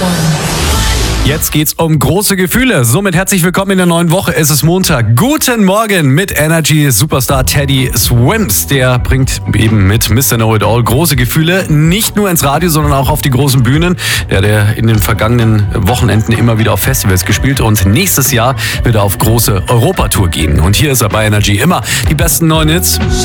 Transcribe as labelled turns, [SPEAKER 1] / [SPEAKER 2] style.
[SPEAKER 1] Jetzt geht's um große Gefühle. Somit herzlich willkommen in der neuen Woche. Es ist Montag. Guten Morgen mit Energy Superstar Teddy Swims. Der bringt eben mit Mr. Know-It-All große Gefühle nicht nur ins Radio, sondern auch auf die großen Bühnen. Der in den vergangenen Wochenenden immer wieder auf Festivals gespielt und nächstes Jahr wird er auf große Europatour gehen. Und hier ist er bei Energy immer die besten neuen Hits.